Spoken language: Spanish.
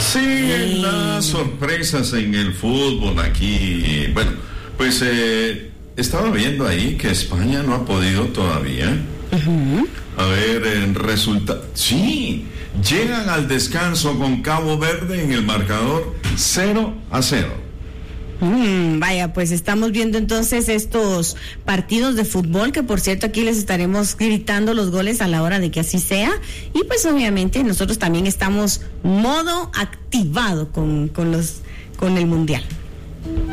Sí, las sorpresas en el fútbol aquí. Bueno, pues estaba viendo ahí que España no ha podido todavía. A ver, el resultado. Sí, llegan al descanso con Cabo Verde en el marcador 0-0. Vaya, pues estamos viendo entonces estos partidos de fútbol, que por cierto aquí les estaremos gritando los goles a la hora de que así sea, y pues obviamente nosotros también estamos modo activado con el Mundial.